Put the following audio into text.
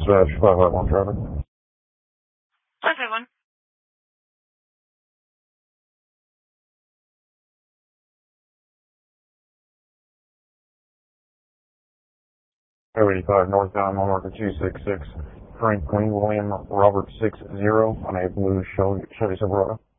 Dispatch 551 traffic. 551. Highway 85 northbound, mile marker 266. Franklin William Robert 60 on a blue Chevy Silverado.